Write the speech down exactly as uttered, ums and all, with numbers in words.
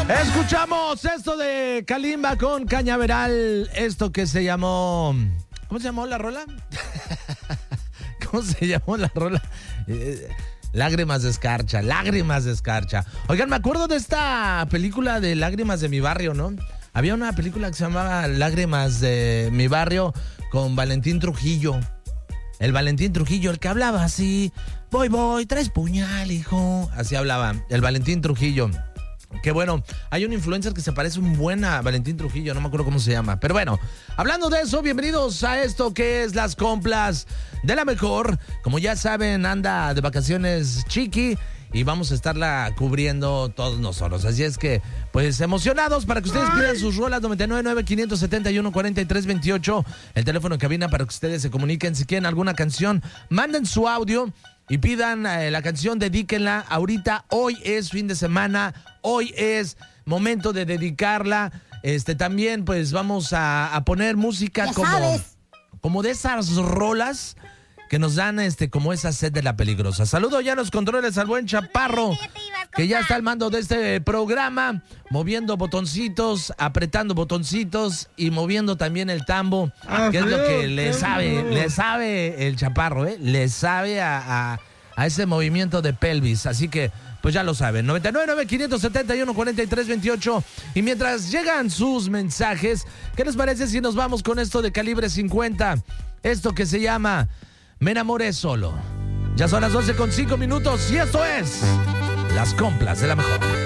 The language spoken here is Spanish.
Escuchamos esto de Kalimba con Cañaveral, esto que se llamó... ¿Cómo se llamó la rola? ¿Cómo se llamó la rola? Eh, Lágrimas de escarcha, lágrimas de escarcha. Oigan, me acuerdo de esta película de Lágrimas de mi barrio, ¿no? Había una película que se llamaba Lágrimas de mi barrio con Valentín Trujillo. El Valentín Trujillo, el que hablaba así, voy, voy, traes puñal, hijo. Así hablaba, el Valentín Trujillo. Que bueno, hay un influencer que se parece un buen a Valentín Trujillo, no me acuerdo cómo se llama. Pero bueno, hablando de eso, bienvenidos a esto que es Las Complas de la Mejor. Como ya saben, anda de vacaciones Chiqui y vamos a estarla cubriendo todos nosotros. Así es que, pues, emocionados para que ustedes pidan sus rolas. Noventa y nueve, nueve, quinientos setenta y uno, cuarenta y tres veintiocho. El teléfono en cabina para que ustedes se comuniquen. Si quieren alguna canción, manden su audio y pidan eh, la canción, dedíquenla. Ahorita, hoy es fin de semana, hoy es momento de dedicarla. Este, también, pues, vamos a, a poner música Ya como, sabes. como de esas rolas que nos dan este como esa sed de la peligrosa. Saludo ya a los controles al buen Chaparro, que ya está al mando de este programa, moviendo botoncitos, apretando botoncitos y moviendo también el tambo, que es lo que le sabe, le sabe el Chaparro, ¿eh? Le sabe a, a, a ese movimiento de pelvis. Así que, pues ya lo saben. noventa y nueve, nueve, quinientos setenta y uno, cuarenta y tres veintiocho. Y mientras llegan sus mensajes, ¿qué les parece si nos vamos con esto de Calibre cincuenta? Esto que se llama Me enamoré solo. Ya son las doce con cinco minutos y esto es Las Complas de la Mejor.